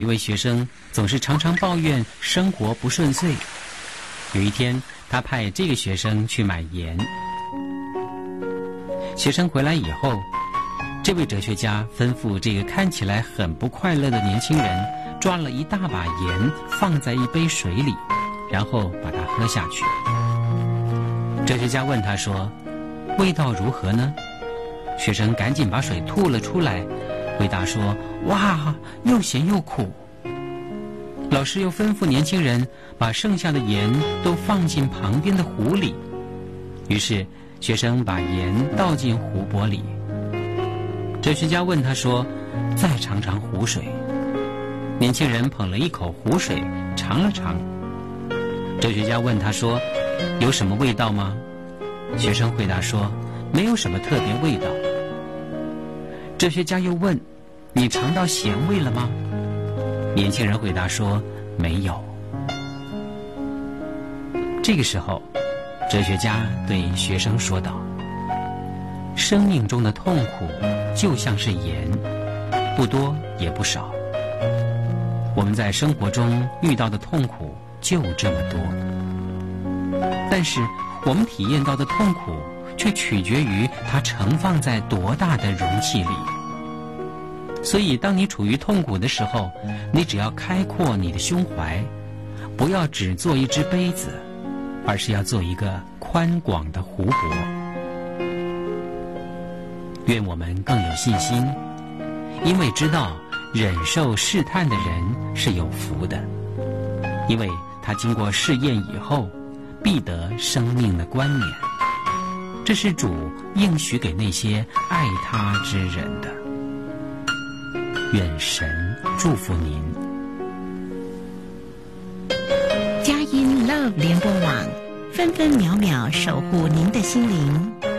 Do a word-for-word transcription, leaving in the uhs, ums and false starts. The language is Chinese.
一位学生总是常常抱怨生活不顺遂。有一天，他派这个学生去买盐。学生回来以后，这位哲学家吩咐这个看起来很不快乐的年轻人抓了一大把盐放在一杯水里，然后把它喝下去。哲学家问他说：“味道如何呢？”学生赶紧把水吐了出来，回答说：“哇，又咸又苦。”老师又吩咐年轻人把剩下的盐都放进旁边的湖里。于是学生把盐倒进湖泊里。哲学家问他说：“再尝尝湖水。”年轻人捧了一口湖水尝了尝。哲学家问他说：“有什么味道吗？”学生回答说：“没有什么特别味道。”哲学家又问：“你尝到咸味了吗？”年轻人回答说：“没有。”这个时候，哲学家对学生说道：“生命中的痛苦就像是盐，不多也不少。我们在生活中遇到的痛苦就这么多，但是我们体验到的痛苦却取决于它盛放在多大的容器里。所以当你处于痛苦的时候，你只要开阔你的胸怀，不要只做一只杯子，而是要做一个宽广的湖泊。愿我们更有信心，因为知道忍受试探的人是有福的，因为他经过试验以后必得生命的冠冕。这是主应许给那些爱他之人的。愿神祝福您。 佳音 Love 联播网，分分秒秒守护您的心灵。